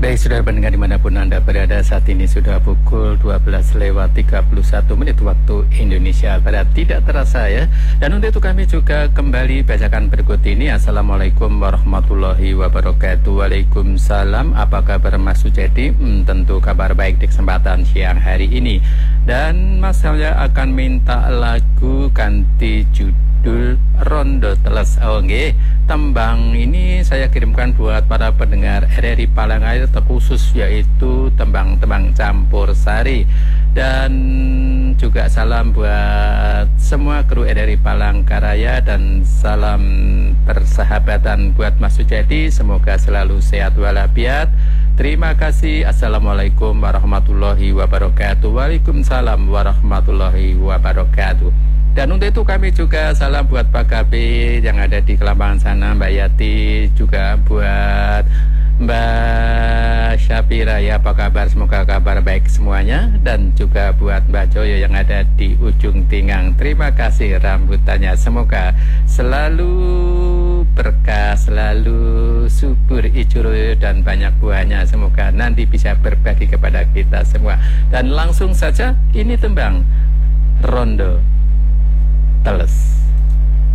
Baik, saudara pendengar dimanapun Anda berada, saat ini sudah pukul 12:31 waktu Indonesia Barat. Tidak terasa ya. Dan untuk itu kami juga kembali bacakan berikut ini. Assalamualaikum warahmatullahi wabarakatuh. Waalaikumsalam. Apa kabar Mas Sujadi? Tentu kabar baik di kesempatan siang hari ini. Dan Mas saya akan minta lagu ganti judul Rondo Teles. Oh nggih, tembang ini saya kirimkan buat para pendengar RRI Palangkaraya terkhusus, yaitu tembang-tembang campur sari. Dan juga salam buat semua kru RRI Palangkaraya dan salam persahabatan buat Mas Sujadi. Semoga selalu sehat walafiat. Terima kasih. Assalamualaikum warahmatullahi wabarakatuh. Waalaikumsalam warahmatullahi wabarakatuh. Dan untuk itu kami juga salam buat Pak Kapi yang ada di Kelambangan sana, Mbak Yati, juga buat Mbak Syafira ya, apa kabar? Semoga kabar baik semuanya. Dan juga buat Mbak Joyo yang ada di ujung Tingang. Terima kasih rambutannya. Semoga selalu berkah, selalu subur icuru dan banyak buahnya. Semoga nanti bisa berbagi kepada kita semua. Dan langsung saja ini tembang Rondo Teles.